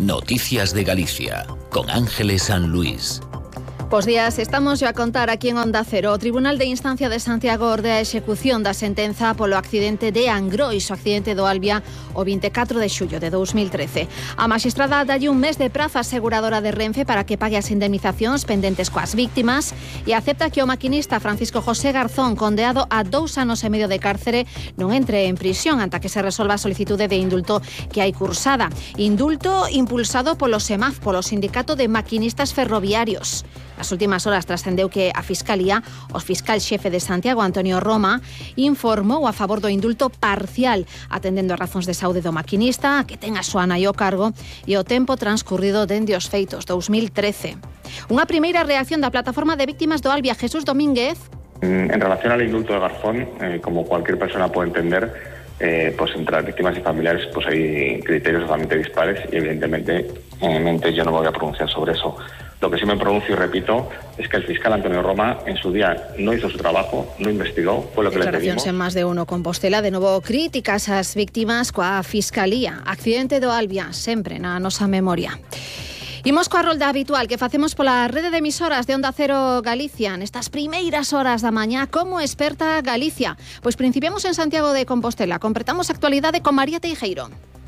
Noticias de Galicia, con Ángeles San Luis. Bos días, estamos a contar aquí en Onda Cero. O Tribunal de Instancia de Santiago ordea a execución da sentenza polo accidente de Angrois, o accidente do Albia, o 24 de xullo de 2013. A magistrada dalle un mes de prazo á aseguradora de Renfe para que pague as indemnizacións pendentes coas víctimas e acepta que o maquinista Francisco José Garzón, condeado a 2 anos e medio de cárcere, non entre en prisión anta que se resolva a solicitude de indulto que hai cursada. Indulto impulsado polo SEMAF, polo Sindicato de Maquinistas Ferroviarios. Nas últimas horas trascendeu que a Fiscalía, o fiscal xefe de Santiago, Antonio Roma, informou a favor do indulto parcial, atendendo a razóns de saúde do maquinista, que ten a súa nai ao cargo, e o tempo transcurrido dende os feitos, 2013. Unha primeira reacción da plataforma de víctimas do Albia, Jesús Domínguez. En relación al indulto de Garzón, como cualquier persona puede entender, pues entre las víctimas y familiares pues hay criterios totalmente dispares y evidentemente yo no me voy a pronunciar sobre eso. Lo que sí me pronuncio y repito es que el fiscal Antonio Roma en su día no hizo su trabajo, no investigó, fue lo que le pedimos. En Más de Uno Compostela, de novo críticas ás víctimas coa Fiscalía. Accidente do Albia, sempre na nosa memoria. Imos coa rolda habitual que facemos pola rede de emisoras de Onda Cero Galicia nestas primeiras horas da mañá como experta Galicia. Pois principiamos en Santiago de Compostela, completamos a actualidade con María Teijeiro.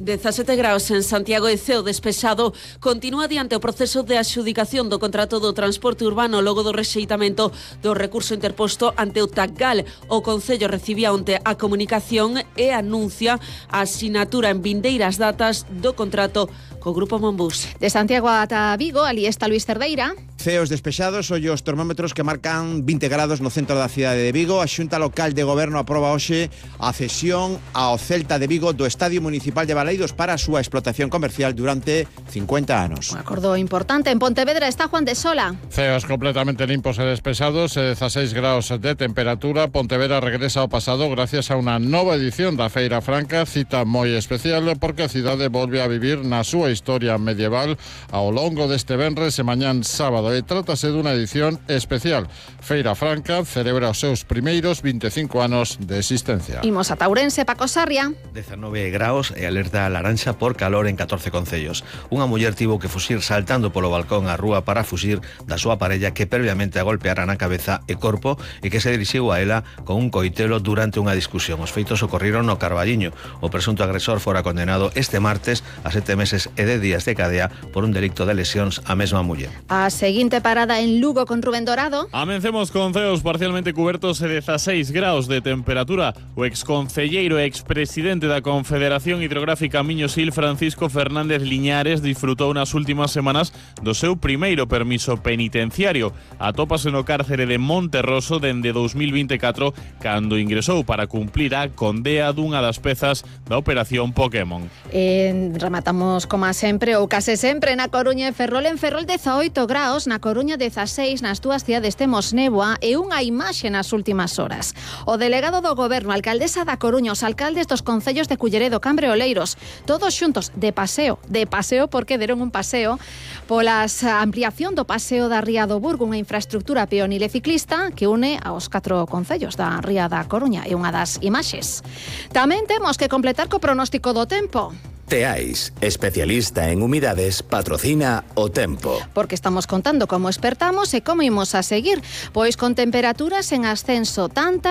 17 graus en Santiago e ceo despexado. Continúa adiante o proceso de adxudicación do contrato do transporte urbano logo do rexeitamento do recurso interposto ante o TACGAL. O Concello recibía onte a comunicación e anuncia a asinatura en vindeiras datas do contrato co Grupo Monbús. De Santiago ata Vigo, ali está Luis Cerdeira. Ceos despexados, ollos termómetros que marcan 20 grados no centro da cidade de Vigo. A Xunta Local de Goberno aproba hoxe a cesión ao Celta de Vigo do Estadio Municipal de Baleidos para a súa explotación comercial durante 50 anos. Un acordo importante. En Pontevedra está Juan de Sola. Ceos completamente limpos e despexados, 16 graus de temperatura. Pontevedra regresa ao pasado gracias a unha nova edición da Feira Franca, cita moi especial porque a cidade volve a vivir na súa historia medieval ao longo deste venres e mañán sábado. E trátase dunha edición especial. Feira Franca celebra os seus primeiros 25 anos de existencia. Imos a Ourense, Paco Sarria. 19 graus e alerta laranxa por calor en 14 concellos. Unha muller tivo que fuxir saltando polo balcón á rúa para fuxir da súa parella que previamente a golpeara na cabeza e corpo e que se dirixiu a ela con un coitelo durante unha discusión. Os feitos ocorriron no Carballiño. O presunto agresor fora condenado este martes a 7 meses e 10 días de cadea por un delito de lesións á mesma muller. A seguinte parada en Lugo con Rubén Dorado. Amencemos con ceos parcialmente cubertos e 16 graus de temperatura. O exconcelleiro e expresidente da Confederación Hidrográfica Miño-Sil, Francisco Fernández Liñares, disfrutou nas últimas semanas do seu primeiro permiso penitenciario. Atópase no cárcere de Monterroso dende 2024, cando ingresou para cumplir a condea dunha das pezas da operación Pokémon. Rematamos, como sempre, ou case sempre, na Coruña e Ferrol. En Ferrol 18 graus, na Coruña 16, nas dúas cidades temos néboa e unha imaxe nas últimas horas. O delegado do Goberno, a alcaldesa da Coruña, os alcaldes dos concellos de Culleredo, Cambre e Oleiros, todos xuntos de paseo porque deron un paseo polas ampliación do paseo da Ría do Burgo, unha infraestructura peonil e ciclista que une aos 4 concellos da Ría da Coruña, e unha das imaxes. Tamén temos que completar co pronóstico do tempo. Teais, especialista en humidades, patrocina o tempo. Porque estamos contando como expertamos e como imos a seguir. Pois con temperaturas en ascenso, tanto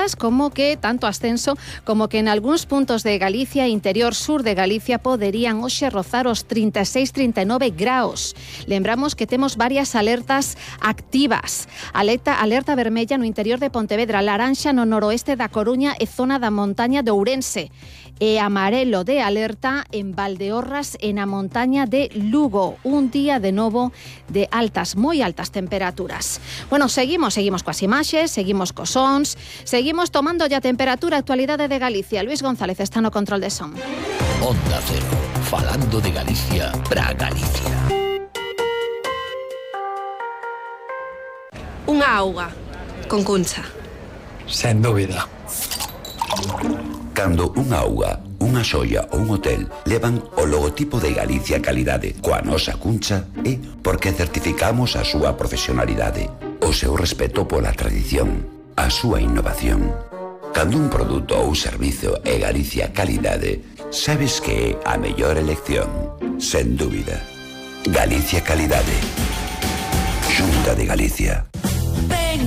ascenso como que en algúns puntos de Galicia, interior sur de Galicia, poderían hoxe rozar os 36-39 graus. Lembramos que temos varias alertas activas. Alerta vermella no interior de Pontevedra, laranxa no noroeste da Coruña e zona da montaña de Ourense. E amarelo de alerta en Valdeorras e na montaña de Lugo. Un día de novo de moi altas temperaturas. Bueno, seguimos coas imaxes, seguimos cos sons, seguimos tomando a temperatura. Actualidade de Galicia. Luis González está no control de son. Onda Cero, falando de Galicia para Galicia. Unha auga con Cuncha. Sen dúbida. Cando unha auga, unha xoia ou un hotel levan o logotipo de Galicia Calidade coa nosa Cuncha é porque certificamos a súa profesionalidade, o seu respeto pola tradición, a súa innovación. Cando un produto ou servizo é Galicia Calidade, sabes que é a mellor elección, sen dúbida. Galicia Calidade. Xunta de Galicia.